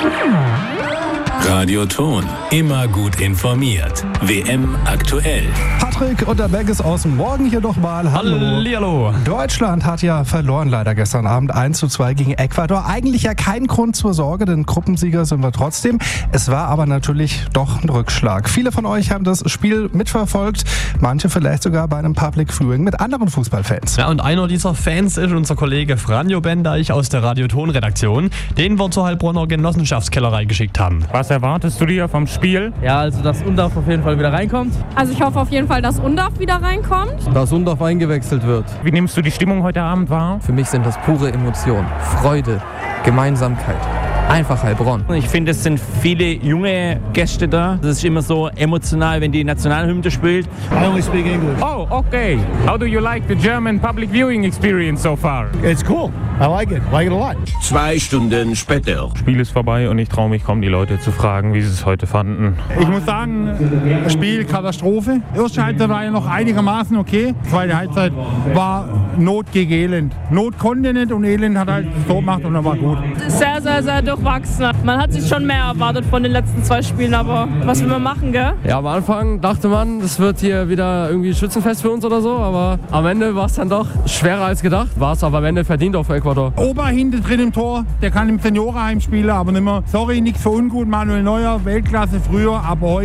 Radioton. Immer gut informiert. WM aktuell. Patrick Unterbeck ist aus dem Morgen hier nochmal. Hallo. Hallihallo. Deutschland hat ja verloren leider gestern Abend 1:2 gegen Ecuador. Eigentlich ja kein Grund zur Sorge, denn Gruppensieger sind wir trotzdem. Es war aber natürlich doch ein Rückschlag. Viele von euch haben das Spiel mitverfolgt. Manche vielleicht sogar bei einem Public Viewing mit anderen Fußballfans. Ja, und einer dieser Fans ist unser Kollege Franjo Bendeich aus der Radioton-Redaktion, den wir zur Heilbronner Genossenschaftskellerei geschickt haben. Was erwartest du dir vom Spiel? Ja, also dass Undorf auf jeden Fall wieder reinkommt. Also ich hoffe auf jeden Fall, dass Undorf wieder reinkommt. Dass Undorf eingewechselt wird. Wie nimmst du die Stimmung heute Abend wahr? Für mich sind das pure Emotionen, Freude, Gemeinsamkeit. Einfach Heilbronn. Ich finde, es sind viele junge Gäste da. Das ist immer so emotional, wenn die Nationalhymne spielt. I only speak English. Oh, okay. How do you like the German public viewing experience so far? It's cool. I like it a lot. 2 Stunden später. Das Spiel ist vorbei und ich traue mich kaum, die Leute zu fragen, wie sie es heute fanden. Ich muss sagen, Spiel Katastrophe. Erste Halbzeit war ja noch einigermaßen okay. Zweite Halbzeit war Not gegen Elend. Not konnte nicht und Elend hat halt das Tor gemacht und dann war gut. Sehr, sehr, sehr durchwachsen. Man hat sich schon mehr erwartet von den letzten 2 Spielen, aber was will man machen, gell? Ja, am Anfang dachte man, das wird hier wieder irgendwie Schützenfest für uns oder so, aber am Ende war es dann doch schwerer als gedacht. War es aber am Ende verdient auch für Ecuador. Ober hinten drin im Tor, der kann im Seniorenheim spielen, aber nicht mehr. Sorry, nichts für ungut. Manuel Neuer, Weltklasse früher, aber heute